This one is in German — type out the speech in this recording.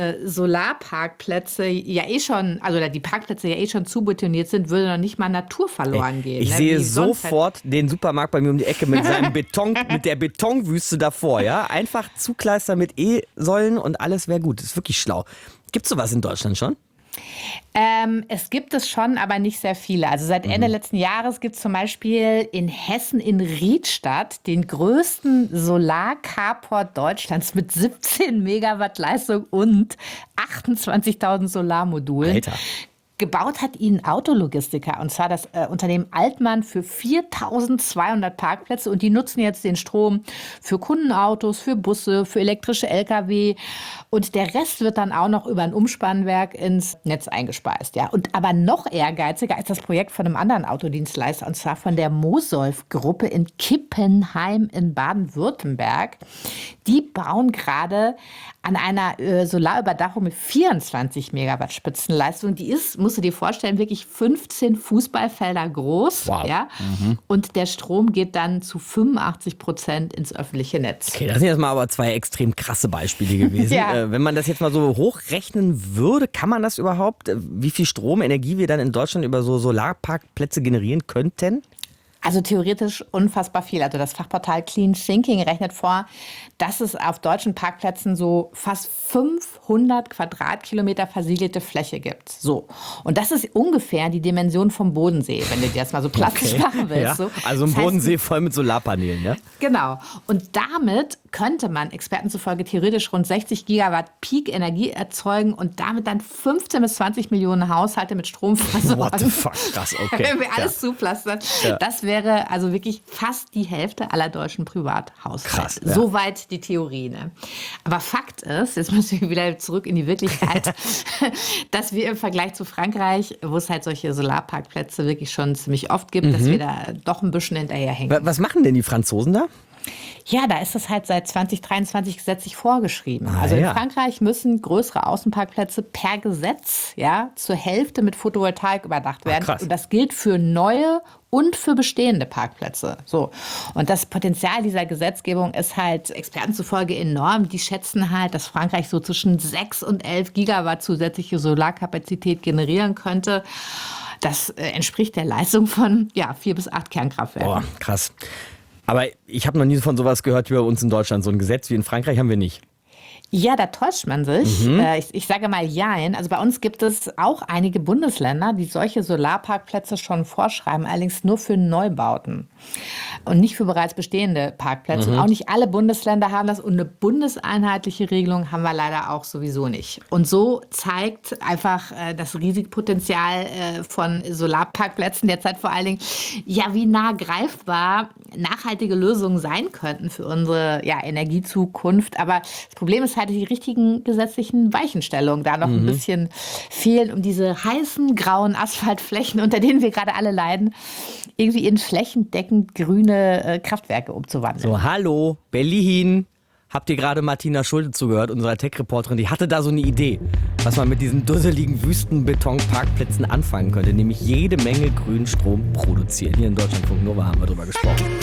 Solarparkplätze ja eh schon, also die Parkplätze ja eh schon zubetoniert sind, würde noch nicht mal Natur verloren gehen. Ich ne? sehe Wie sonst sofort den Supermarkt bei mir um die Ecke mit seinem Beton, mit der Betonwüste davor, ja? Einfach zukleistern mit E-Säulen und alles wäre gut. Das ist wirklich schlau. Gibt's sowas in Deutschland schon? Es gibt es schon, aber nicht sehr viele. Also seit Ende letzten Jahres gibt es zum Beispiel in Hessen in Riedstadt den größten Solarcarport Deutschlands mit 17 Megawatt Leistung und 28.000 Solarmodulen. Alter. Gebaut hat ihn Autologistiker, und zwar das Unternehmen Altmann für 4.200 Parkplätze. Und die nutzen jetzt den Strom für Kundenautos, für Busse, für elektrische Lkw. Und der Rest wird dann auch noch über ein Umspannwerk ins Netz eingespeist. Ja. Und aber noch ehrgeiziger ist das Projekt von einem anderen Autodienstleister, und zwar von der Mosolf-Gruppe in Kippenheim in Baden-Württemberg. Die bauen gerade an einer Solarüberdachung mit 24 Megawatt Spitzenleistung. Die ist, musst du dir vorstellen, wirklich 15 Fußballfelder groß. Wow. Ja? Und der Strom geht dann zu 85% ins öffentliche Netz. Okay, das sind jetzt mal aber zwei extrem krasse Beispiele gewesen. Ja. Wenn man das jetzt mal so hochrechnen würde, kann man das überhaupt, wie viel Stromenergie wir dann in Deutschland über so Solarparkplätze generieren könnten? Also theoretisch unfassbar viel. Also das Fachportal Clean Thinking rechnet vor, dass es auf deutschen Parkplätzen so fast 500 Quadratkilometer versiegelte Fläche gibt. So. Und das ist ungefähr die Dimension vom Bodensee, wenn du dir das mal so plastisch machen willst. Ja, So. also ein Das heißt, Bodensee voll mit Solarpanelen, ja? Genau. Und damit könnte man Experten zufolge theoretisch rund 60 Gigawatt Peak-Energie erzeugen und damit dann 15 bis 20 Millionen Haushalte mit Strom versorgen. What the fuck, krass, okay. Wenn wir alles zuplastern. Ja. Das wäre also wirklich fast die Hälfte aller deutschen Privathaushalte. Krass, ja. Soweit die Theorie. Ne? Aber Fakt ist, jetzt müssen wir wieder zurück in die Wirklichkeit, dass wir im Vergleich zu Frankreich, wo es halt solche Solarparkplätze wirklich schon ziemlich oft gibt, dass wir da doch ein bisschen hinterherhängen. Was machen denn die Franzosen da? Ja, da ist es halt seit 2023 gesetzlich vorgeschrieben. Ah, also in ja. Frankreich müssen größere Außenparkplätze per Gesetz zur Hälfte mit Photovoltaik überdacht werden. krass. Und das gilt für neue und für bestehende Parkplätze. So. Und das Potenzial dieser Gesetzgebung ist halt Experten zufolge enorm. Die schätzen halt, dass Frankreich so zwischen 6 und 11 Gigawatt zusätzliche Solarkapazität generieren könnte. Das entspricht der Leistung von 4 bis 8 Kernkraftwerken. Boah, krass. Aber ich habe noch nie von sowas gehört wie bei uns in Deutschland. So ein Gesetz wie in Frankreich haben wir nicht. Ja, da täuscht man sich. Ich sage mal jein. Also bei uns gibt es auch einige Bundesländer, die solche Solarparkplätze schon vorschreiben, allerdings nur für Neubauten und nicht für bereits bestehende Parkplätze. Und auch nicht alle Bundesländer haben das, und eine bundeseinheitliche Regelung haben wir leider auch sowieso nicht. Und so zeigt einfach das Risikopotenzial von Solarparkplätzen derzeit vor allen Dingen, wie nah greifbar nachhaltige Lösungen sein könnten für unsere Energiezukunft. Aber das Problem ist halt, die richtigen gesetzlichen Weichenstellungen da noch ein bisschen fehlen, um diese heißen, grauen Asphaltflächen, unter denen wir gerade alle leiden, irgendwie in flächendeckend grüne Kraftwerke umzuwandeln. So, hallo, Berlin. Habt ihr gerade Martina Schulte zugehört, unserer Tech-Reporterin? Die hatte da so eine Idee, was man mit diesen dusseligen Wüstenbeton-Parkplätzen anfangen könnte. Nämlich jede Menge grünen Strom produzieren. Hier in Deutschlandfunk Nova haben wir drüber gesprochen.